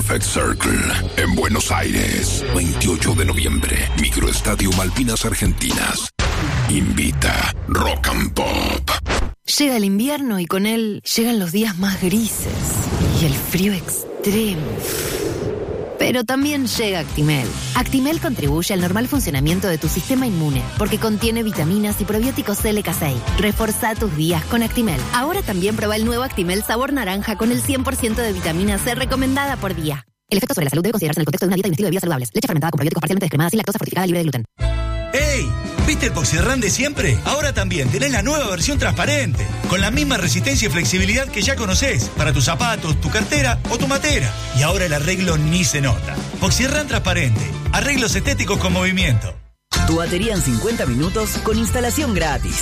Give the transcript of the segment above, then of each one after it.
Perfect Circle, en Buenos Aires, 28 de noviembre, Microestadio Malvinas Argentinas. Invita Rock and Pop. Llega el invierno y con él llegan los días más grises y el frío extremo. Pero también llega Actimel. Actimel contribuye al normal funcionamiento de tu sistema inmune porque contiene vitaminas y probióticos LK6. Reforzá tus días con Actimel. Ahora también prueba el nuevo Actimel sabor naranja con el 100% de vitamina C recomendada por día. El efecto sobre la salud debe considerarse en el contexto de una dieta y un estilo de vida saludables. Leche fermentada con probióticos parcialmente descremada sin lactosa, fortificada, libre de gluten. ¡Ey! ¿Viste el Poxirrán de siempre? Ahora también tenés la nueva versión transparente, con la misma resistencia y flexibilidad que ya conocés, para tus zapatos, tu cartera o tu matera. Y ahora el arreglo ni se nota. Poxirrán transparente, arreglos estéticos con movimiento. Tu batería en 50 minutos con instalación gratis.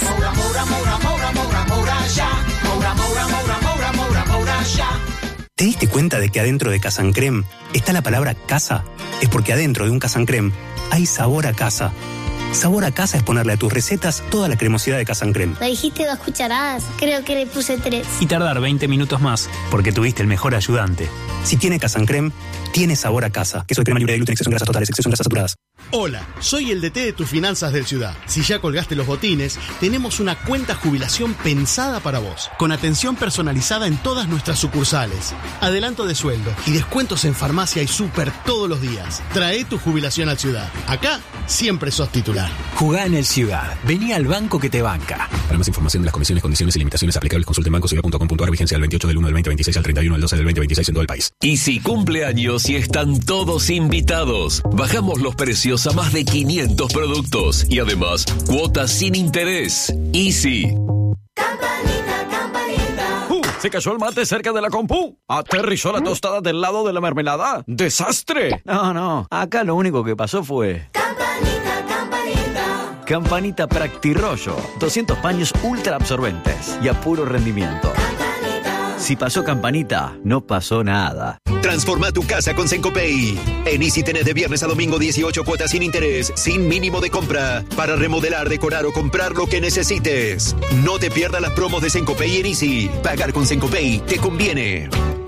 ¿Te diste cuenta de que adentro de Casancrem está la palabra casa? Es porque adentro de un Casancrem hay sabor a casa. Sabor a casa es ponerle a tus recetas toda la cremosidad de Casancrem. Me dijiste 2 cucharadas, creo que le puse 3. Y tardar 20 minutos más, porque tuviste el mejor ayudante. Si tiene Casancrem, tiene sabor a casa. Queso de crema libre de gluten, exceso en grasas totales, exceso en grasas saturadas. Hola, soy el DT de tus finanzas del Ciudad. Si ya colgaste los botines, tenemos una cuenta jubilación pensada para vos, con atención personalizada en todas nuestras sucursales, adelanto de sueldo y descuentos en farmacia y súper todos los días. Trae tu jubilación al Ciudad. Acá siempre sos titular. Jugá en el Ciudad. Vení al banco que te banca. Para más información de las comisiones, condiciones y limitaciones aplicables, consulte en bancociudad.com.ar. Vigencia del 28 del 1 del 2026 al 31 del 12 del 2026 en todo el país. Easy cumple años y están todos invitados. Bajamos los precios a más de 500 productos y además cuotas sin interés. Easy. Campanita, campanita. Se cayó el mate cerca de la compu. Aterrizó la tostada del lado de la mermelada. ¡Desastre! No, acá lo único que pasó fue... Campanita, campanita. Campanita Practirollo. 200 paños ultra absorbentes y a puro rendimiento. Si pasó Campanita, no pasó nada. Transforma tu casa con Sencopay. En Easy tenés de viernes a domingo 18 cuotas sin interés, sin mínimo de compra, para remodelar, decorar o comprar lo que necesites. No te pierdas las promos de Sencopay en Easy. Pagar con Sencopay te conviene.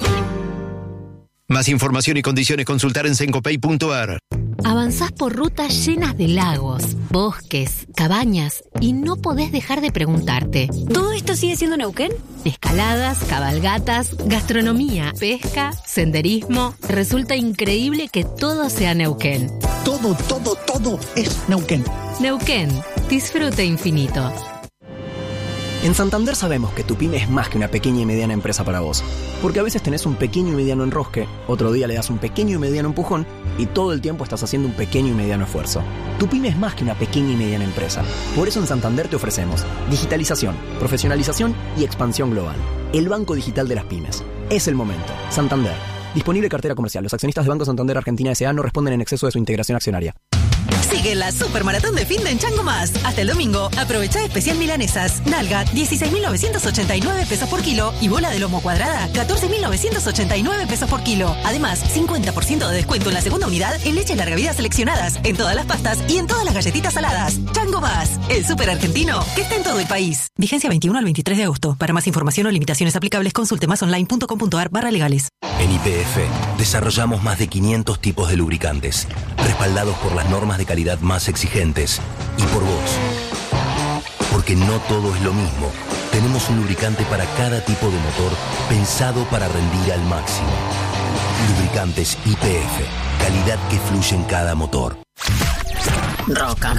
Más información y condiciones consultar en sencopay.ar. Avanzás por rutas llenas de lagos, bosques, cabañas y no podés dejar de preguntarte: ¿todo esto sigue siendo Neuquén? Escaladas, cabalgatas, gastronomía, pesca, senderismo. Resulta increíble que todo sea Neuquén. Todo es Neuquén. Neuquén, disfrute infinito. En Santander sabemos que tu pyme es más que una pequeña y mediana empresa para vos. Porque a veces tenés un pequeño y mediano enrosque, otro día le das un pequeño y mediano empujón y todo el tiempo estás haciendo un pequeño y mediano esfuerzo. Tu pyme es más que una pequeña y mediana empresa. Por eso en Santander te ofrecemos digitalización, profesionalización y expansión global. El banco digital de las pymes. Es el momento. Santander. Disponible cartera comercial. Los accionistas de Banco Santander Argentina S.A. no responden en exceso de su integración accionaria. Sigue la supermaratón de fin de en Chango Más. Hasta el domingo, aprovecha especial milanesas. Nalga, 16.989 pesos por kilo. Y bola de lomo cuadrada, 14.989 pesos por kilo. Además, 50% de descuento en la segunda unidad en leches larga vida seleccionadas, en todas las pastas y en todas las galletitas saladas. Chango Más, el súper argentino que está en todo el país. Vigencia 21 al 23 de agosto. Para más información o limitaciones aplicables, consulte masonline.com.ar/legales. En YPF desarrollamos más de 500 tipos de lubricantes, respaldados por las normas de calidad más exigentes y por vos. Porque no todo es lo mismo. Tenemos un lubricante para cada tipo de motor pensado para rendir al máximo. Lubricantes YPF, calidad que fluye en cada motor. Rock and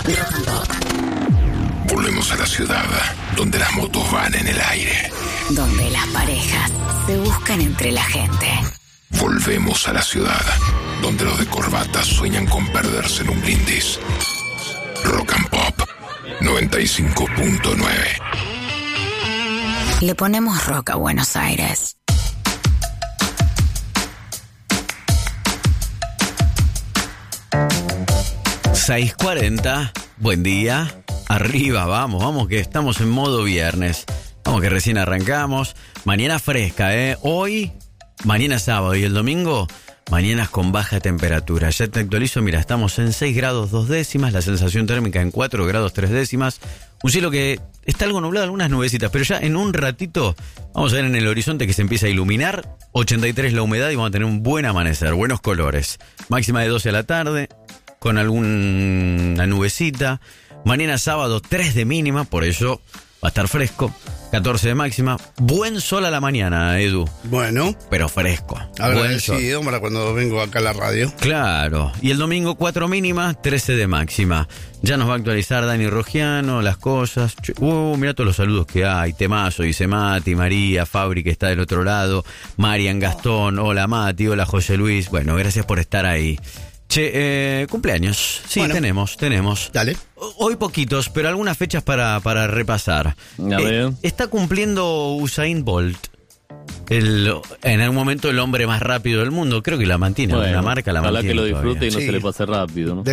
Pop. Volvemos a la ciudad, donde las motos van en el aire. Donde las parejas se buscan entre la gente. Volvemos a la ciudad, donde los de corbata sueñan con perderse en un brindis. Rock and Pop 95.9. Le ponemos rock a Buenos Aires. $6:40, buen día. Arriba, vamos que estamos en modo viernes. Vamos que recién arrancamos. Mañana fresca, Hoy, mañana sábado y el domingo, mañanas con baja temperatura. Ya te actualizo, mira, estamos en 6 grados 2 décimas, la sensación térmica en 4 grados 3 décimas, Un cielo que está algo nublado, algunas nubecitas, pero ya en un ratito vamos a ver en el horizonte que se empieza a iluminar. 83 la humedad y vamos a tener un buen amanecer, buenos colores. Máxima de 12 a la tarde, con alguna nubecita. Mañana sábado 3 de mínima, por eso va a estar fresco. 14 de máxima. Buen sol a la mañana, Edu. Bueno. Pero fresco. Agradecido para cuando vengo acá a la radio. Claro. Y el domingo 4 mínima, 13 de máxima. Ya nos va a actualizar Dani Rogiano, las cosas. Mirá todos los saludos que hay. Temazo, dice Mati, María, Fabri que está del otro lado. Marian Gastón, hola Mati, hola José Luis. Bueno, gracias por estar ahí. Che, cumpleaños. Sí, bueno, tenemos. Dale. Hoy poquitos, pero algunas fechas para repasar. A ver. Está cumpliendo Usain Bolt. En algún momento el hombre más rápido del mundo. Creo que la mantiene, bueno, la marca la mantiene. Ojalá que lo disfrute todavía. y no se le pase rápido, ¿no?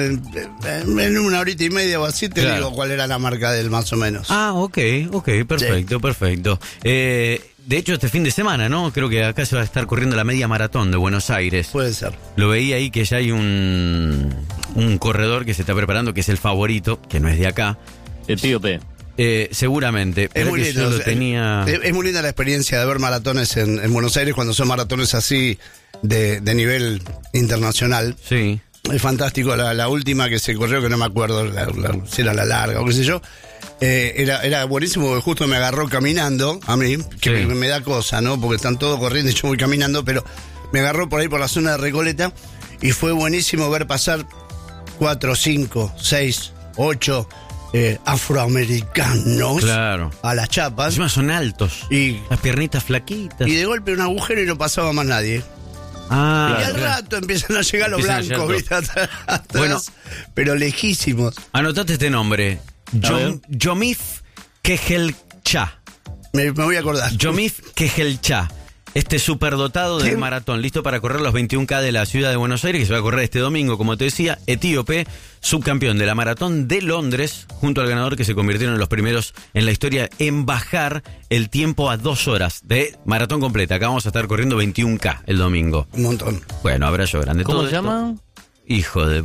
En una horita y media o así te digo cuál era la marca de él, más o menos. Ah, ok, perfecto. De hecho, este fin de semana, ¿no? Creo que acá se va a estar corriendo la media maratón de Buenos Aires. Puede ser. Lo veía ahí que ya hay un corredor que se está preparando, que es el favorito, que no es de acá. Etíope. Seguramente. Es muy lindo. Es muy linda la experiencia de ver maratones en Buenos Aires cuando son maratones así de nivel internacional. Sí. Es fantástico. La última que se corrió, que no me acuerdo si era la larga o qué sé yo, era buenísimo porque justo me agarró caminando a mí, que me da cosa, ¿no? Porque están todos corriendo y yo voy caminando, pero me agarró por ahí por la zona de Recoleta y fue buenísimo ver pasar 4, 5, 6, 8 afroamericanos a las chapas. Encima son altos y las piernitas flaquitas. Y de golpe un agujero y no pasaba más nadie. Y al rato empiezan a llegar los blancos, ¿viste? Atrás, bueno, pero lejísimos. Anotate este nombre. Yomif Kejelcha. Me voy a acordar. Yomif Kejelcha. Este superdotado del maratón, listo para correr los 21K de la ciudad de Buenos Aires, que se va a correr este domingo, como te decía, etíope, subcampeón de la maratón de Londres, junto al ganador que se convirtieron en los primeros en la historia en bajar el tiempo a 2 horas de maratón completa. Acá vamos a estar corriendo 21K el domingo. Un montón. Bueno, abrazo grande. ¿Cómo se llama? Hijo de...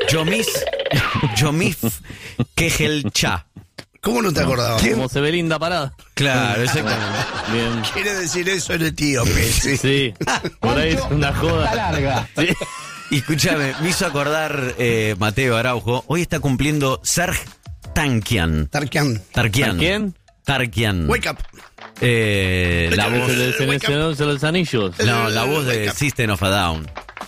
Yomif Kejelcha. ¿Cómo no te acordabas? Como Sebelinda Parada. Claro, exactamente. Bien. Quiere decir eso en etíope. Sí. Por ahí es una joda larga. Sí. Y escúchame, me hizo acordar Mateo Araujo. Hoy está cumpliendo Serj Tankian. Tarkian. Wake up. La voz de los Anillos. No, la voz de System of a Down.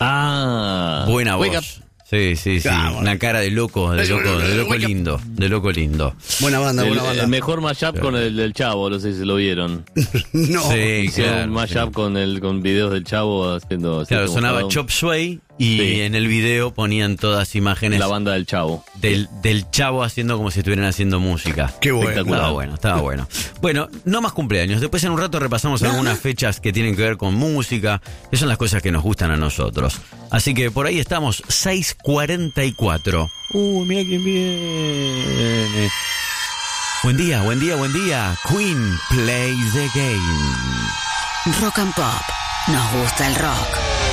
Buena voz. Sí. Una cara de loco lindo. Buena banda. El mejor mashup con el del Chavo, no sé si lo vieron. No. Sí, claro. Un mashup con videos del Chavo haciendo... Claro, sonaba Chop Suey y en el video ponían todas imágenes... La banda del Chavo. Del Chavo haciendo como si estuvieran haciendo música. Qué bueno. Estaba bueno. Bueno, no más cumpleaños. Después en un rato repasamos algunas fechas que tienen que ver con música, que son las cosas que nos gustan a nosotros. Así que por ahí estamos, 6:44. Mira quién viene. Buen día. Queen, play the game. Rock and Pop. Nos gusta el rock.